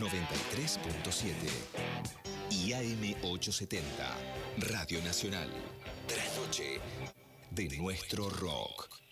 93.7 y AM870, Radio Nacional. Trasnoche de nuestro rock.